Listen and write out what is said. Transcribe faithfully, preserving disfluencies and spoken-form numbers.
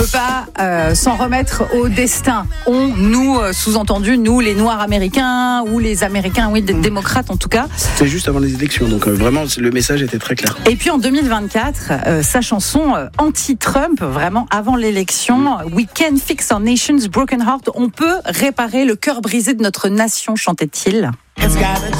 On ne peut pas euh, s'en remettre au destin. On, nous, euh, sous-entendu, nous, les Noirs américains ou les Américains, oui, des démocrates en tout cas. C'était juste avant les élections, donc euh, vraiment le message était très clair. Et puis en deux mille vingt-quatre, euh, sa chanson euh, anti-Trump, vraiment avant l'élection, We can fix our nation's broken heart. On peut réparer le cœur brisé de notre nation, chantait-il. It's got a